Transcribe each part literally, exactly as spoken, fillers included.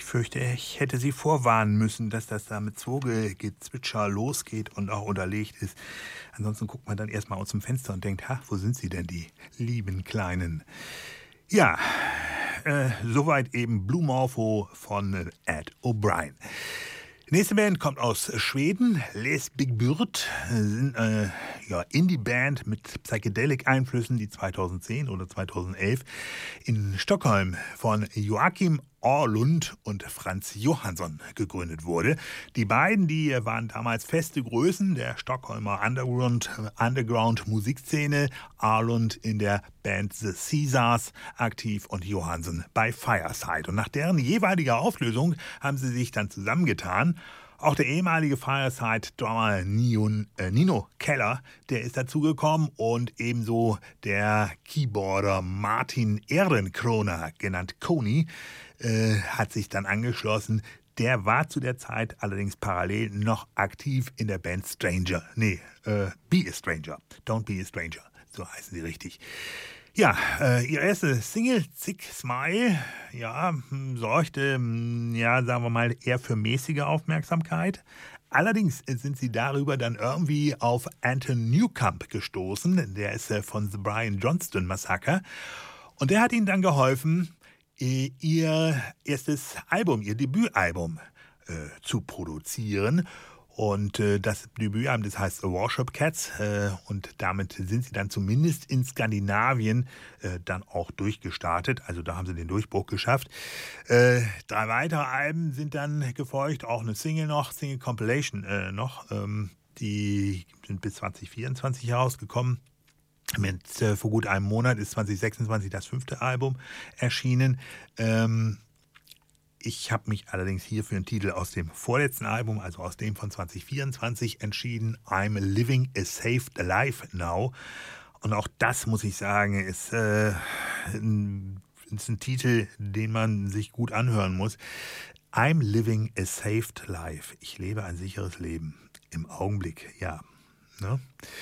fürchte, ich hätte Sie vorwarnen müssen, dass das da mit Vogelgezwitscher losgeht und auch unterlegt ist. Ansonsten guckt man dann erstmal aus dem Fenster und denkt, ha, wo sind sie denn, die lieben Kleinen? Ja, äh, soweit eben Blue Morpho von äh, Ed O'Brien. Die nächste Band kommt aus Schweden, Les Big Bird, sind äh, ja, Indie-Band mit Psychedelic-Einflüssen, die zweitausendzehn oder zweitausendelf in Stockholm von Joakim Åhlund und Franz Johansson gegründet wurde. Die beiden, die waren damals feste Größen der Stockholmer Underground, Underground-Musikszene. Åhlund in der Band The Caesars aktiv und Johansson bei Fireside. Und nach deren jeweiliger Auflösung haben sie sich dann zusammengetan. Auch der ehemalige Fireside-Drummer äh, Nino Keller, der ist dazugekommen und ebenso der Keyboarder Martin Ehrenkroner, genannt Koni, äh, hat sich dann angeschlossen. Der war zu der Zeit allerdings parallel noch aktiv in der Band Stranger. Nee, äh, Be a Stranger. Don't Be a Stranger. So heißen sie richtig. Ja, äh, ihre erste Single, Zick Smile, ja, sorgte, ja, sagen wir mal, eher für mäßige Aufmerksamkeit. Allerdings sind sie darüber dann irgendwie auf Anton Newcomb gestoßen. Der ist äh, von The Brian Johnston Massacre. Und der hat ihnen dann geholfen, äh, ihr erstes Album, ihr Debütalbum äh, zu produzieren. Und äh, das Debütalbum, das heißt Worship Cats, äh, und damit sind sie dann zumindest in Skandinavien äh, dann auch durchgestartet. Also da haben sie den Durchbruch geschafft. Äh, drei weitere Alben sind dann gefolgt, auch eine Single noch, Single Compilation äh, noch. Ähm, die sind bis zwanzig vierundzwanzig herausgekommen. Mit, äh, vor gut einem Monat ist zwanzig sechsundzwanzig das fünfte Album erschienen. Ähm, Ich habe mich allerdings hier für einen Titel aus dem vorletzten Album, also aus dem von zwanzig vierundzwanzig, entschieden. I'm living a saved life now. Und auch das, muss ich sagen, ist, äh, ein, ist ein Titel, den man sich gut anhören muss. I'm living a saved life. Ich lebe ein sicheres Leben. Im Augenblick, ja. Ne?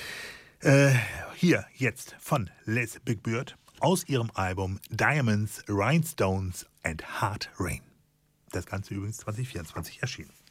Äh, hier, jetzt von Les Big Bird aus ihrem Album Diamonds, Rhinestones and Hard Rain. Das Ganze übrigens zwanzig vierundzwanzig erschienen.